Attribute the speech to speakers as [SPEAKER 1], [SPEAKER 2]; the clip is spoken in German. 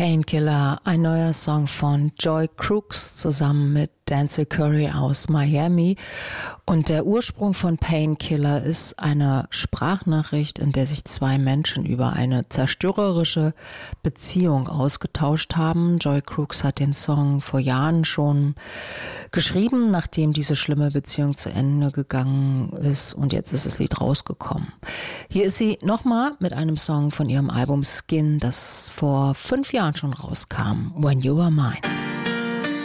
[SPEAKER 1] Painkiller, ein neuer Song von Joy Crooks zusammen mit Denzel Curry aus Miami. Und der Ursprung von Painkiller ist eine Sprachnachricht, in der sich zwei Menschen über eine zerstörerische Beziehung ausgetauscht haben. Joy Crooks hat den Song vor Jahren schon geschrieben, nachdem diese schlimme Beziehung zu Ende gegangen ist, und jetzt ist das Lied rausgekommen. Hier ist sie nochmal mit einem Song von ihrem Album Skin, das vor 5 Jahren schon rauskam, When You Were Mine.